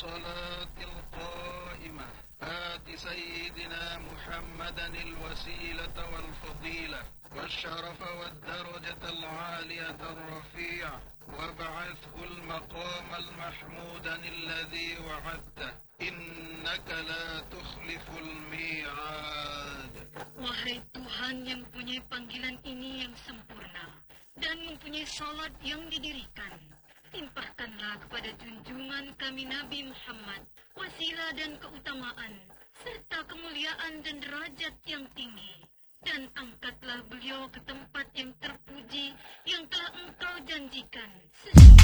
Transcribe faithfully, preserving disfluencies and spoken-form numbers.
الصلاة القائمة آت سيدنا محمدا الوسيلة والفضيلة والشرف والدرجة العالية الرفيعة وابعثه المقام المحمودا الذي وعدته إنك لا تخلف الميعاد. Wahai Tuhan yang mempunyai panggilan ini yang sempurna dan mempunyai salat yang didirikan, timpahkanlah kepada junjungan kami Nabi Muhammad wasilah dan keutamaan serta kemuliaan dan derajat yang tinggi, dan angkatlah beliau ke tempat yang terpuji yang telah Engkau janjikan.